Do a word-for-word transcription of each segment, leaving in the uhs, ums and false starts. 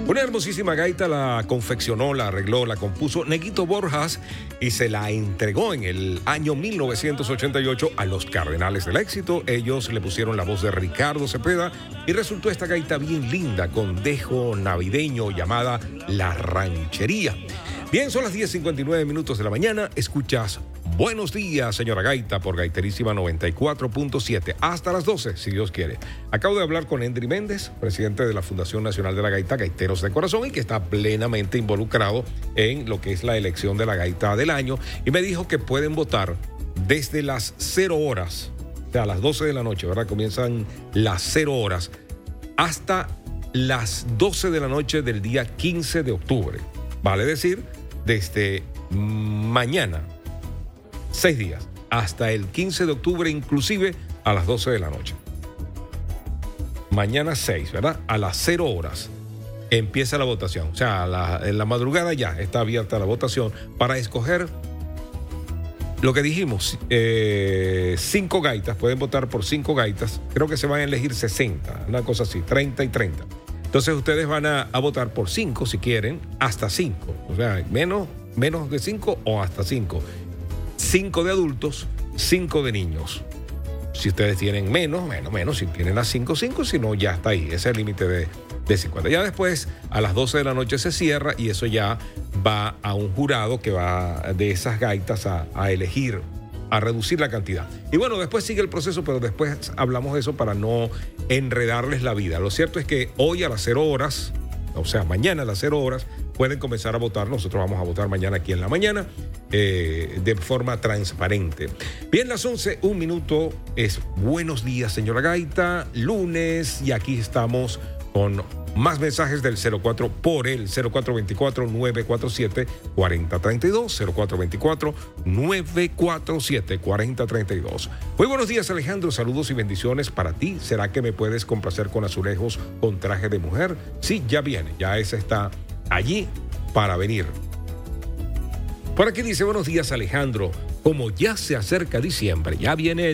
Una hermosísima gaita la confeccionó, la arregló, la compuso Neguito Borjas y se la entregó en el año mil novecientos ochenta y ocho a los Cardenales del Éxito. Ellos le pusieron la voz de Ricardo Cepeda y resultó esta gaita bien linda con dejo navideño llamada La Ranchería. Bien, son las diez cincuenta y nueve minutos de la mañana. Escuchas Buenos Días, señora Gaita, por Gaiterísima noventa y cuatro punto siete. Hasta las doce, si Dios quiere. Acabo de hablar con Endry Méndez, presidente de la Fundación Nacional de la Gaita, Gaiteros de Corazón, y que está plenamente involucrado en lo que es la elección de la Gaita del año. Y me dijo que pueden votar desde las cero horas, o sea, a las doce de la noche, ¿verdad? Comienzan las cero horas, hasta las doce de la noche del día quince de octubre. Vale decir, desde mañana, seis días, hasta el quince de octubre, inclusive a las doce de la noche. Mañana seis, ¿verdad? A las cero horas empieza la votación. O sea, a la, en la madrugada ya está abierta la votación para escoger lo que dijimos, eh, cinco gaitas. Pueden votar por cinco gaitas. Creo que se van a elegir sesenta, una cosa así, treinta y treinta. Entonces ustedes van a, a votar por cinco si quieren, hasta cinco. O sea, menos, menos de cinco o hasta cinco. Cinco de adultos, cinco de niños. Si ustedes tienen menos, menos, menos. Si tienen las cinco, cinco. Si no, ya está ahí. Ese es el límite de, de cincuenta. Ya después, a las doce de la noche se cierra y eso ya va a un jurado que va de esas gaitas a, a elegir, a reducir la cantidad. Y bueno, después sigue el proceso, pero después hablamos de eso para no enredarles la vida. Lo cierto es que hoy a las cero horas, o sea, mañana a las cero horas, pueden comenzar a votar. Nosotros vamos a votar mañana aquí en la mañana eh, de forma transparente. Bien, las once, un minuto. Es Buenos Días, señora Gaita, lunes, y aquí estamos con más mensajes del cero cuatro por el cero cuatro dos cuatro, nueve cuatro siete, cuatro cero tres dos, cero cuatro dos cuatro, nueve cuatro siete, cuatro cero tres dos. Muy buenos días, Alejandro, saludos y bendiciones para ti. ¿Será que me puedes complacer con azulejos con traje de mujer? Sí, ya viene, ya esa está allí para venir. Por aquí dice, buenos días, Alejandro. Como ya se acerca diciembre, ya viene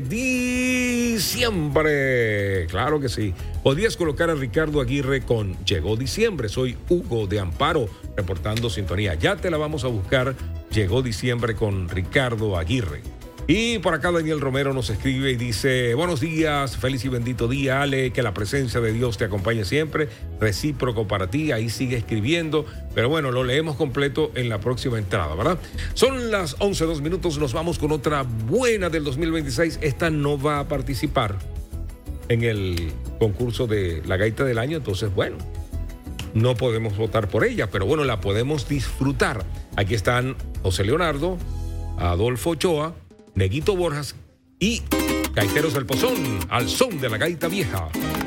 diciembre. Claro que sí. Podrías colocar a Ricardo Aguirre con Llegó Diciembre. Soy Hugo de Amparo, reportando sintonía. Ya te la vamos a buscar. Llegó Diciembre con Ricardo Aguirre. Y por acá Daniel Romero nos escribe y dice, buenos días, feliz y bendito día, Ale, que la presencia de Dios te acompañe siempre, recíproco para ti. Ahí sigue escribiendo, pero bueno, lo leemos completo en la próxima entrada, ¿verdad? Son las once, dos minutos, nos vamos con otra buena del dos mil veintiséis. Esta no va a participar en el concurso de la Gaita del Año, entonces bueno, no podemos votar por ella, pero bueno, la podemos disfrutar. Aquí están José Leonardo, Adolfo Ochoa, Neguito Borjas y Gaiteros del Pozón, al son de la gaita vieja.